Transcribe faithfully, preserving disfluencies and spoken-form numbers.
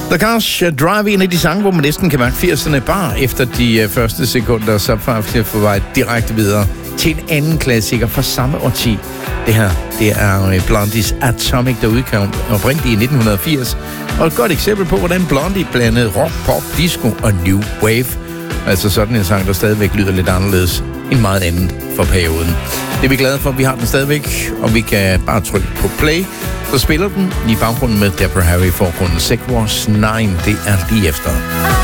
The Cars Drive, en af de sange, hvor man næsten kan mærke firserne bare efter de uh, første sekunder, så faktisk på vej direkte videre til en anden klassiker fra samme årti. Det her, det er uh, Blondies Atomic, der udkom oprindeligt i nitten firs, og et godt eksempel på, hvordan Blondie blandede rock, pop, disco og new wave. Altså sådan en sang, der stadigvæk lyder lidt anderledes end meget andet for perioden. Det er vi glade for, vi har den stadigvæk, og vi kan bare trykke på play. Så spiller den i baggrunden med Deborah Harry i forgrunden. Sex Wars ni, det er lige efter.